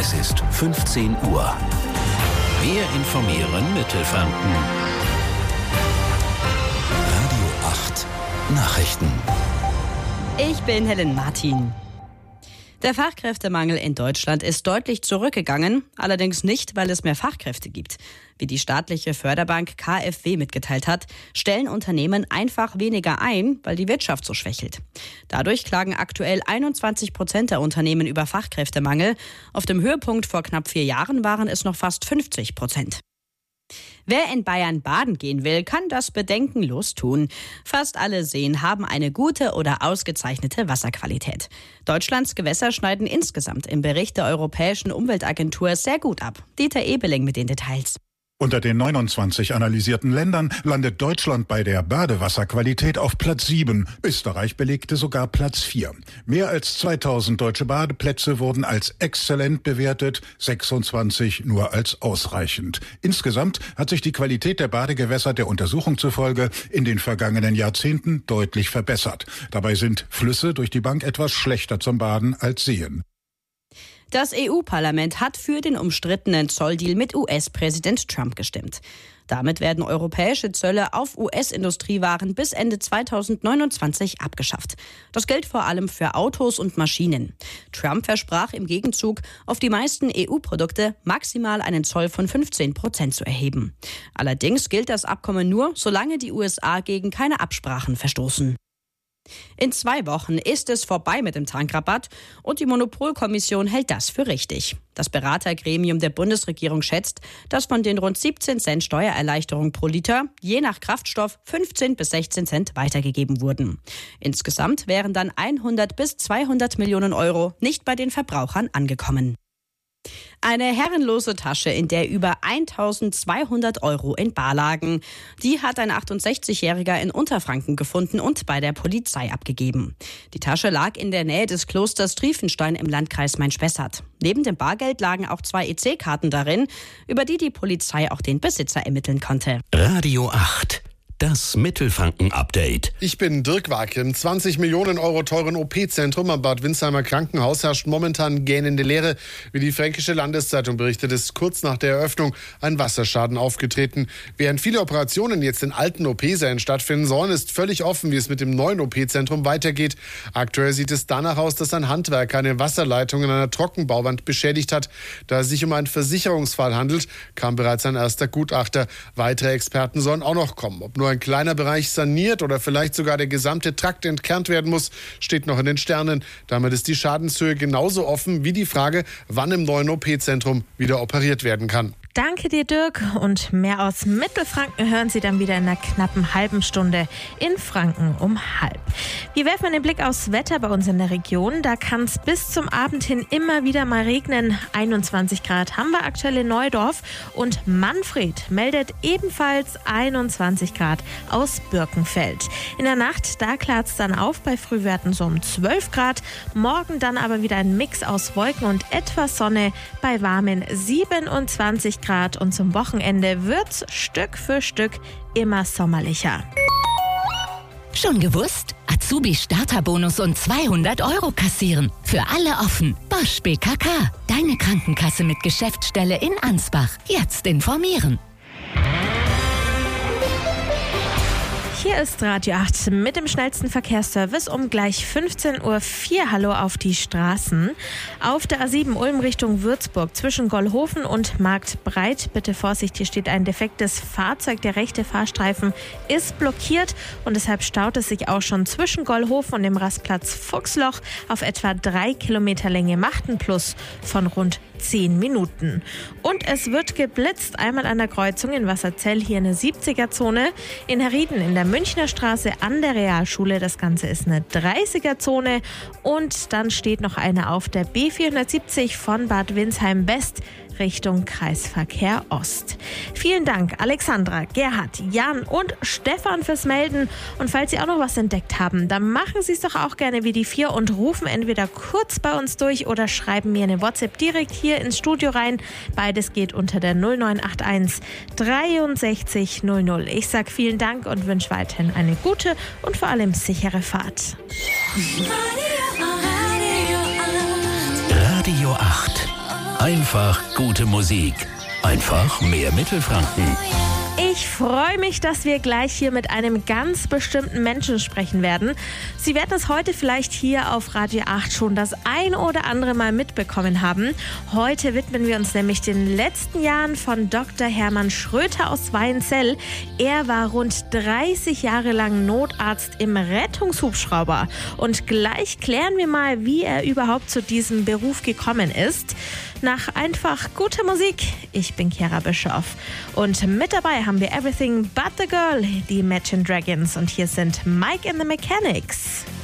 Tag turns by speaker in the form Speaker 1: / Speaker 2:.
Speaker 1: Es ist 15 Uhr. Wir informieren Mittelfranken. Radio 8 Nachrichten.
Speaker 2: Ich bin Helen Martin. Der Fachkräftemangel in Deutschland ist deutlich zurückgegangen, allerdings nicht, weil es mehr Fachkräfte gibt. Wie die staatliche Förderbank KfW mitgeteilt hat, stellen Unternehmen einfach weniger ein, weil die Wirtschaft so schwächelt. Dadurch klagen aktuell 21% der Unternehmen über Fachkräftemangel. Auf dem Höhepunkt vor knapp 4 Jahren waren es noch fast 50%. Wer in Bayern baden gehen will, kann das bedenkenlos tun. Fast alle Seen haben eine gute oder ausgezeichnete Wasserqualität. Deutschlands Gewässer schneiden insgesamt im Bericht der Europäischen Umweltagentur sehr gut ab. Dieter Ebeling mit den Details.
Speaker 3: Unter den 29 analysierten Ländern landet Deutschland bei der Badewasserqualität auf Platz 7. Österreich belegte sogar Platz 4. Mehr als 2000 deutsche Badeplätze wurden als exzellent bewertet, 26 nur als ausreichend. Insgesamt hat sich die Qualität der Badegewässer der Untersuchung zufolge in den vergangenen Jahrzehnten deutlich verbessert. Dabei sind Flüsse durch die Bank etwas schlechter zum Baden als Seen.
Speaker 2: Das EU-Parlament hat für den umstrittenen Zolldeal mit US-Präsident Trump gestimmt. Damit werden europäische Zölle auf US-Industriewaren bis Ende 2029 abgeschafft. Das gilt vor allem für Autos und Maschinen. Trump versprach im Gegenzug, auf die meisten EU-Produkte maximal einen Zoll von 15% zu erheben. Allerdings gilt das Abkommen nur, solange die USA gegen keine Absprachen verstoßen. In 2 Wochen ist es vorbei mit dem Tankrabatt und die Monopolkommission hält das für richtig. Das Beratergremium der Bundesregierung schätzt, dass von den rund 17 Cent Steuererleichterung pro Liter je nach Kraftstoff 15 bis 16 Cent weitergegeben wurden. Insgesamt wären dann 100 bis 200 Millionen Euro nicht bei den Verbrauchern angekommen. Eine herrenlose Tasche, in der über 1.200 Euro in bar lagen. Die hat ein 68-Jähriger in Unterfranken gefunden und bei der Polizei abgegeben. Die Tasche lag in der Nähe des Klosters Triefenstein im Landkreis Main-Spessart. Neben dem Bargeld lagen auch 2 EC-Karten darin, über die die Polizei auch den Besitzer ermitteln konnte.
Speaker 1: Radio 8. Das Mittelfranken-Update.
Speaker 4: Ich bin Dirk Wag. Im 20 Millionen Euro teuren OP-Zentrum am Bad Windsheimer Krankenhaus herrscht momentan gähnende Leere. Wie die Fränkische Landeszeitung berichtet, ist kurz nach der Eröffnung ein Wasserschaden aufgetreten. Während viele Operationen jetzt in alten OP-Sälen stattfinden sollen, ist völlig offen, wie es mit dem neuen OP-Zentrum weitergeht. Aktuell sieht es danach aus, dass ein Handwerker eine Wasserleitung in einer Trockenbauwand beschädigt hat. Da es sich um einen Versicherungsfall handelt, kam bereits ein erster Gutachter. Weitere Experten sollen auch noch kommen. Ob nur ein kleiner Bereich saniert oder vielleicht sogar der gesamte Trakt entkernt werden muss, steht noch in den Sternen. Damit ist die Schadenshöhe genauso offen wie die Frage, wann im neuen OP-Zentrum wieder operiert werden kann.
Speaker 5: Danke dir, Dirk. Und mehr aus Mittelfranken hören Sie dann wieder in einer knappen halben Stunde in Franken um 12:30. Wir werfen einen Blick aufs Wetter bei uns in der Region. Da kann es bis zum Abend hin immer wieder mal regnen. 21 Grad haben wir aktuell in Neudorf. Und Manfred meldet ebenfalls 21 Grad aus Birkenfeld. In der Nacht, da klart es dann auf bei Frühwerten so um 12 Grad. Morgen dann aber wieder ein Mix aus Wolken und etwas Sonne bei warmen 27 Grad. Und zum Wochenende wird's Stück für Stück immer sommerlicher.
Speaker 6: Schon gewusst? Azubi-Starterbonus und 200 Euro kassieren. Für alle offen. Bosch BKK. Deine Krankenkasse mit Geschäftsstelle in Ansbach. Jetzt informieren.
Speaker 5: Hier ist Radio 8 mit dem schnellsten Verkehrsservice um gleich 15:04 Uhr. Hallo auf die Straßen. Auf der A7 Ulm Richtung Würzburg zwischen Gollhofen und Marktbreit. Bitte Vorsicht, hier steht ein defektes Fahrzeug. Der rechte Fahrstreifen ist blockiert und deshalb staut es sich auch schon zwischen Gollhofen und dem Rastplatz Fuchsloch auf etwa 3 Kilometer Länge. Macht einen Plus von rund 10 Minuten. Und es wird geblitzt, einmal an der Kreuzung in Wasserzell, hier in der 70er-Zone. In Herrieden in der Münchner Straße an der Realschule, das Ganze ist eine 30er-Zone. Und dann steht noch eine auf der B470 von Bad Windsheim West Richtung Kreisverkehr Ost. Vielen Dank Alexandra, Gerhard, Jan und Stefan fürs Melden. Und falls Sie auch noch was entdeckt haben, dann machen Sie es doch auch gerne wie die 4 und rufen entweder kurz bei uns durch oder schreiben mir eine WhatsApp direkt hier ins Studio rein. Beides geht unter der 0981 63 00. Ich sage vielen Dank und wünsche weiterhin eine gute und vor allem sichere Fahrt.
Speaker 1: Radio 8. Einfach gute Musik. Einfach mehr Mittelfranken.
Speaker 5: Ich freue mich, dass wir gleich hier mit einem ganz bestimmten Menschen sprechen werden. Sie werden es heute vielleicht hier auf Radio 8 schon das ein oder andere Mal mitbekommen haben. Heute widmen wir uns nämlich den letzten Jahren von Dr. Hermann Schröter aus Weinzell. Er war rund 30 Jahre lang Notarzt im Rettungshubschrauber. Und gleich klären wir mal, wie er überhaupt zu diesem Beruf gekommen ist. Nach einfach guter Musik. Ich bin Chiara Bischoff. Und mit dabei haben wir Everything But the Girl, die Imagine Dragons. Und hier sind Mike and the Mechanics.